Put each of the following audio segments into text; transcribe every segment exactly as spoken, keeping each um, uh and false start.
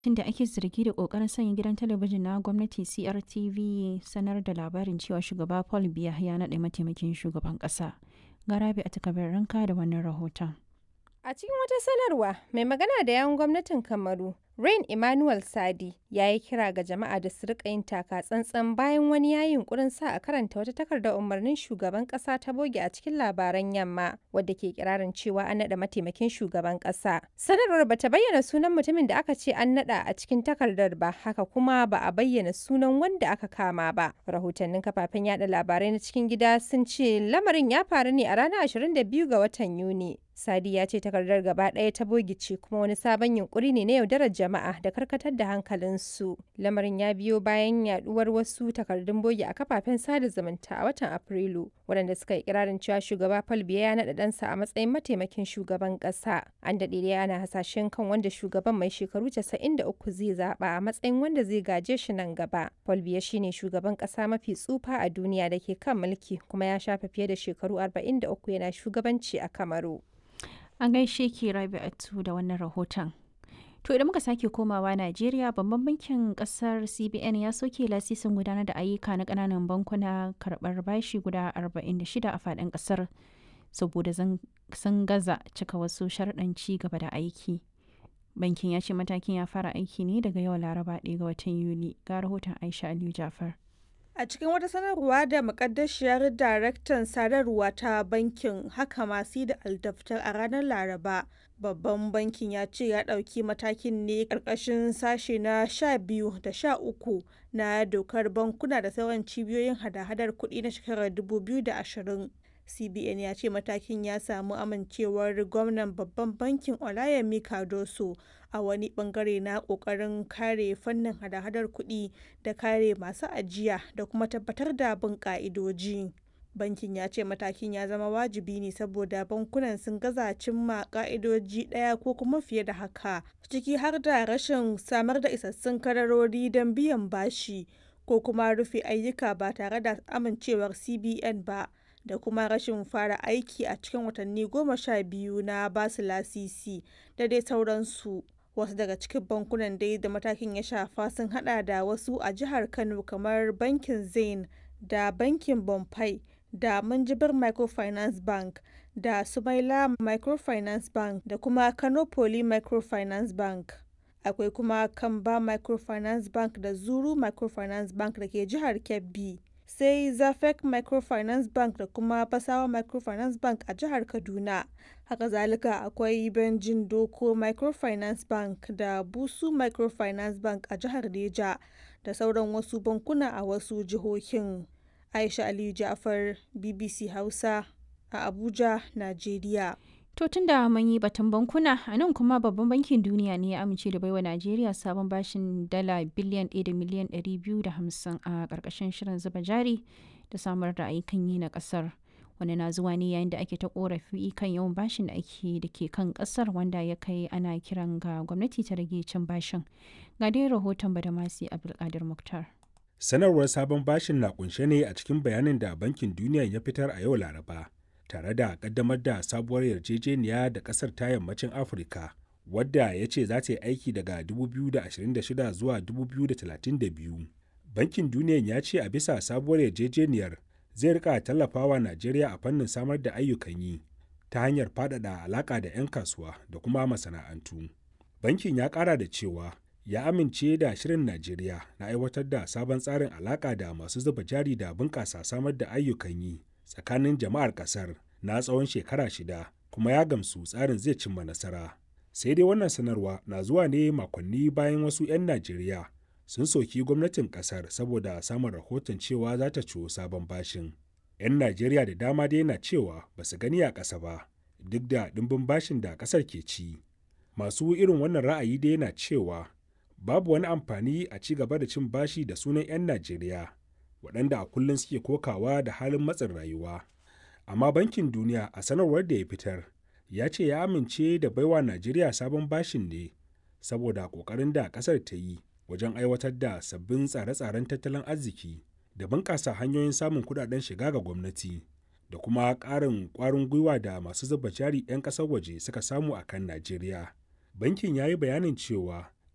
Tun da ake zargi da ƙoƙarin sanya gidan talabijin na gwamnati C R T V sanar da labarin cewa shugaba Paul Biya ya naɗa mataimakin shugaban ƙasa. Ga Rabi a ranka da wannan rahoton. A cikin wata sanarwa, mai magana da yawun gwamnatin Kamaru, Rain Emmanuel Sadi, ya yi kira ga jama'a da su rika yin taka tsantsan bayan wani ya yi yunkurin sa a karanta wata takardar umarnin shugaban kasa ta boge a cikin labaran yamma, wadda ke kirarin cewa an naɗa mataimakin shugaban kasa. Sanarwar bata bayyana sunan mutumin da aka ce an naɗa a cikin takardar ba, haka kuma ba a bayyana sunan wanda aka kama ba. Rahotannin kafafen yada labarai na cikin gida sun ce lamarin ya faru ne a ranar ashirin da biyu ga watan Yuni. Sadi ya ce takardar gaba ɗaya ta bogice kuma wani sabon yunkuri ne na yaudarar jama'a da karkatar da hankalinsu. Lamarin ya biyo bayan yaduwar wasu takardun bogi a kafafen sada zumunta a watan Afrilu, waɗanda suka yi kirarin cewa shugaba Paul Biya ya naɗa ɗansa a matsayin mataimakin shugaban ƙasa. An daɗe dai ana hasashen kan wanda shugaban mai shekaru casa'in da uku zai zaɓa a matsayin wanda zai gaje shi nan gaba. Paul Biya shine shugaban ƙasa mafi tsufa a duniya da ke kan mulki kuma ya shafe fiye da shekaru arba'in da uku yana shugabanci a Kamaru. An gaishe ki Rabi'atu da wannan rahoton. To idan muka sake komawa Najeriya, babban bankin kasar C B N ya soke lasisin gudanar da ayyuka na kananan bankuna karɓar bashi guda arba'in da shida a faɗin kasar saboda sun gaza cika wasu sharuɗan ci gaba da aiki. Bankin ya ce matakin ya fara aiki ne daga yau Laraba ɗaya ga watan Yuli. Ga rahoton Aisha Aliyu Jafar. A cikin wata sanarwa da mukaddashiyar daraktan sadarwa ta bankin haka masu da aldaftar a ranar Laraba, babban bankin ya ce ya ɗauki matakin ne ƙarƙashin sashe na sha biyu da sha uku na dokar bankuna da sauran cibiyoyin hada-hadar kuɗi na shekarar dubu biyu da ashirin. C B N ya ce matakin ya samu amincewar gwamnan babban bankin Olayemi Cardoso a wani bangare na kokarin kare fannin hada-hadar kuɗi da kare masu ajiya da kuma tabbatar da bin ka'idoji. Bankin ya ce matakin ya zama wajibi ne saboda bankunan sun gaza cimma ka'idoji ɗaya ko kuma fiye da haka, ciki har da rashin samar da isassun kadarori don biyan bashi ko kuma rufe ayyuka ba tare da amincewar C B N ba, da kuma rashin fara aiki a cikin watanni goma sha biyu na basu lasisi da dai sauransu. Wasu daga cikin bankunan dai da matakin ya shafa sun hada da wasu a jihar Kano kamar bankin Zain da bankin Bonfai da Minjibir Microfinance Bank da Sumaila Microfinance Bank da kuma Kano Poly Microfinance Bank. Akwai kuma Kamba Microfinance Bank da Zuru Microfinance Bank da ke jihar Kebbi. Sai Zafek Microfinance Bank da kuma Basawa Microfinance Bank a jihar Kaduna. Haka zalika akwai Benjin Doko Microfinance Bank da Busu Microfinance Bank a jihar Neja da sauran wasu bankuna a wasu jihohin. Aisha Aliyu Ja'far, B B C Hausa a Abuja, Najeriya. To tun da mun yi batun bankuna, a nan kuma babban bankin duniya ne ya amince da baiwa Najeriya sabon bashin dala biliyan ɗaya da miliyan ɗari biyu da hamsin a ƙarƙashin shirin zuba jari da samar da ayyukan yi na ƙasar. Wani na zuwa ne yayin da ake ta ƙorafi kan yawan bashin da ake da ke kan ƙasar wanda ya kai ana kiran ga gwamnati ta rage cin bashin. Ga dai rahoton Badamasi Abdulkadir Muktar. Sanarwar sabon bashin na kunshe ne a cikin bayanin da Bankin Duniya ya fitar a yau Laraba, tare da kaddamar da sabuwar yarjejeniya da kasar ta yammacin Afirka, wadda ya ce za ta yi aiki daga dubu biyu da ashirin da shida zuwa dubu biyu da talatin da biyu. Bankin Duniya ya ce a bisa sabuwar yarjejeniyar zai rika tallafawa Najeriya a fannin samar da ayyukan yi ta hanyar faɗaɗa alaƙa da 'yan kasuwa da kuma masana'antu. Bankin ya ƙara da cewa ya amince da shirin Najeriya na aiwatar da sabon tsarin alaƙa da masu zuba jari da bunƙasa samar da ayyukan yi tsakanin jama'ar kasar na tsawon shekara shida, kuma ya gamsu tsarin zai cimma nasara. Sai dai wannan sanarwa na zuwa ne makonni bayan wasu 'yan Najeriya sun soki gwamnatin kasar saboda samun rahoton cewa za ta ciwo sabon bashin. 'Yan Najeriya da dama dai na cewa ba su gani a ƙasa ba, duk da ɗimbin bashin da ƙasar ke ci. Masu irin wannan ra'ayi dai na cewa babu wani amfani a ci gaba da cin bashi da sunan 'yan Najeriya, waɗanda a kullum suke kokawa da halin matsin rayuwa. Amma Bankin Duniya a sanarwar da ya fitar ya ce ya amince da baiwa Najeriya sabon bashin ne saboda ƙoƙarin da ƙasar ta yi wajen aiwatar da sabbin tsare-tsaren tattalin arziki da bunƙasa hanyoyin samun kuɗaɗen shiga ga gwamnati da kuma ƙarin ƙwarin gwiwa da masu zuba jari 'yan ƙasar waje suka samu a kan Najeriya. Bankin ya yi bayanin cewa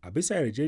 A bisa yarjejeniyar